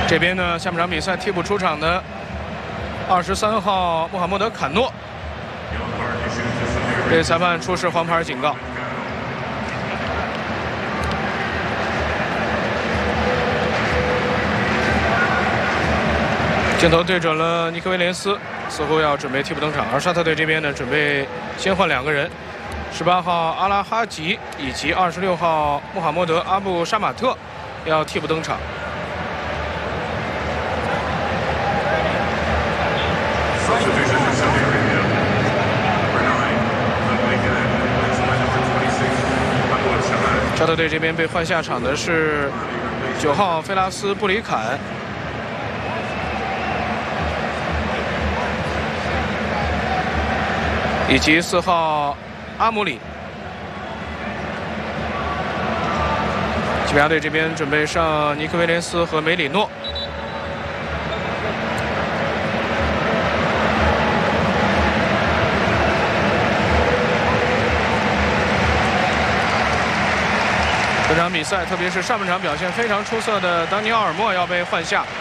这边呢，下半场比赛替补出场的23号穆罕默德·坎诺被裁判出示黄牌警告。镜头对准了尼克威廉斯，似乎要准备替补登场。而沙特队这边呢，准备先换2个人，18号阿拉哈吉以及26号穆罕默德·阿布沙马特要替补登场。沙特队这边被换下场的是9号菲拉斯·布里坎，以及4号阿姆里。西班牙队这边准备上尼克威廉斯和梅里诺。本场比赛，特别是上半场表现非常出色的丹尼奥尔莫要被换下，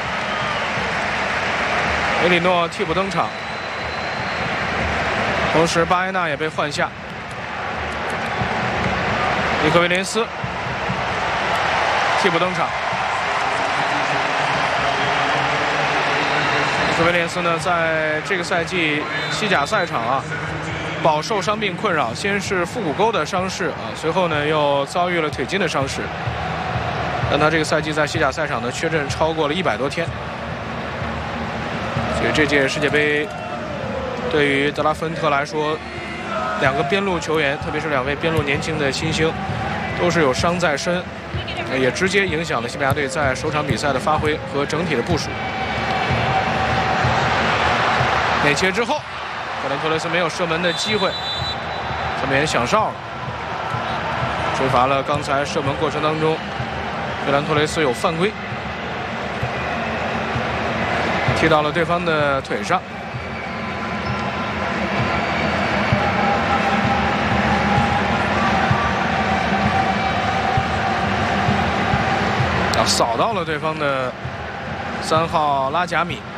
梅里诺替补登场，同时巴埃纳也被换下，尼克威廉斯替补登场。尼克威廉斯呢，在这个赛季西甲赛场饱受伤病困扰，先是腹股沟的伤势随后呢又遭遇了腿筋的伤势。但他这个赛季在西甲赛场呢缺阵超过了100多天，所以这届世界杯对于德拉芬特来说，2个边路球员，特别是2位边路年轻的新星，都是有伤在身，也直接影响了西班牙队在首场比赛的发挥和整体的部署。内切之后，费兰托雷斯没有射门的机会，这边响哨了，吹罚了刚才射门过程当中费兰托雷斯有犯规，踢到了对方的腿上。扫到了对方的3号拉贾米。